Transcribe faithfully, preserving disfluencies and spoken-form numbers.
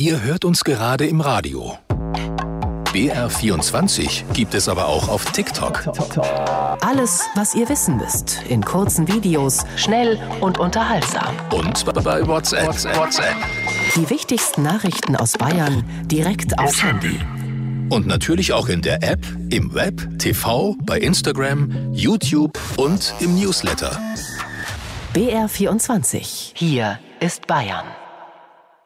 Ihr hört uns gerade im Radio. B R vierundzwanzig gibt es aber auch auf TikTok. Alles, was ihr wissen müsst, in kurzen Videos, schnell und unterhaltsam. Und bei WhatsApp. WhatsApp. Die wichtigsten Nachrichten aus Bayern direkt aufs Handy. Und natürlich auch in der App, im Web, T V, bei Instagram, YouTube und im Newsletter. B R vierundzwanzig. Hier ist Bayern.